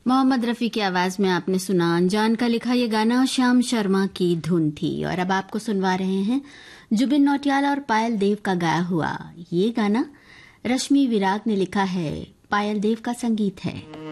मोहम्मद रफ़ी की आवाज़ में आपने सुना अनजान का लिखा ये गाना, श्याम शर्मा की धुन थी। और अब आपको सुनवा रहे हैं जुबिन नौटियाल और पायल देव का गाया हुआ ये गाना। रश्मि विराग ने लिखा है, पायल देव का संगीत है।